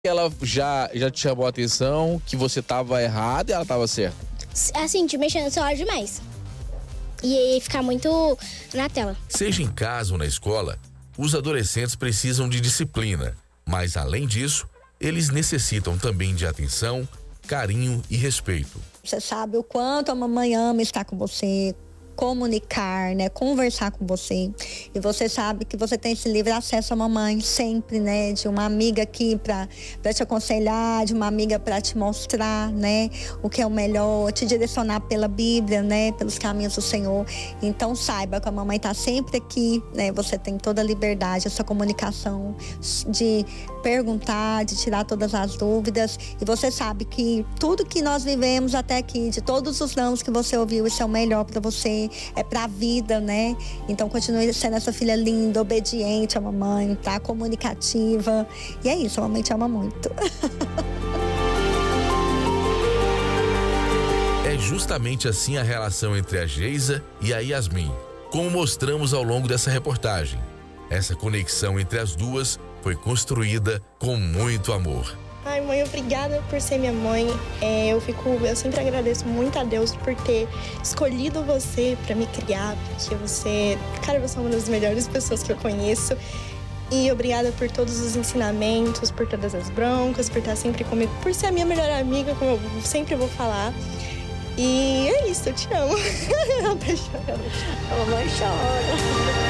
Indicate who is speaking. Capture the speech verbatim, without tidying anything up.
Speaker 1: Ela já, já te chamou a atenção que você estava errado e ela estava certa?
Speaker 2: Assim, de mexer no celular demais. E ficar muito na tela.
Speaker 3: Seja em casa ou na escola, os adolescentes precisam de disciplina, mas além disso, eles necessitam também de atenção, carinho e respeito.
Speaker 4: Você sabe o quanto a mamãe ama estar com você, comunicar, né, conversar com você. E você sabe que você tem esse livre acesso à mamãe sempre, né, de uma amiga aqui para para te aconselhar, de uma amiga para te mostrar, né, o que é o melhor, te direcionar pela Bíblia, né, pelos caminhos do Senhor. Então saiba que a mamãe está sempre aqui, né, você tem toda a liberdade, essa comunicação de perguntar, de tirar todas as dúvidas. E você sabe que tudo que nós vivemos até aqui, de todos os anos que você ouviu, isso é o melhor para você, é pra vida, né? Então continue sendo essa filha linda, obediente à mamãe, tá? Comunicativa. E é isso, a mamãe te ama muito.
Speaker 3: É justamente assim a relação entre a Geisa e a Yasmin, como mostramos ao longo dessa reportagem. Essa conexão entre as duas foi construída com muito amor.
Speaker 5: Ai, mãe, obrigada por ser minha mãe. É, eu fico, eu sempre agradeço muito a Deus por ter escolhido você para me criar, porque você, cara, você é uma das melhores pessoas que eu conheço. E obrigada por todos os ensinamentos, por todas as broncas, por estar sempre comigo, por ser a minha melhor amiga, como eu sempre vou falar. E é isso, eu te amo. Ela tá chorando.
Speaker 4: A mamãe chora.